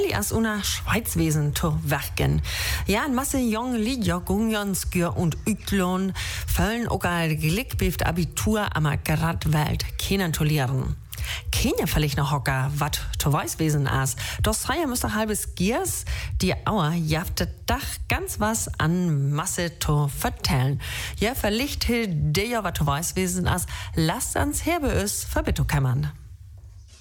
Elli as una Schweizwesen zu werken. Ja, ein Masse jung Lieder, Gunjanskür und Üklon fällen auch ein Glück beft Abitur am Gradwelt kennenzulernen. Kenia vielleicht noch hocker, wat zu Weißwesen as. Das sei ja müsste halbes Giers, die Auer jaftet dach ganz was an Masse zu vertellen. Ja, verlicht der ja wat zu Weißwesen as, lasst ans Herbe is, verbitto kämmern.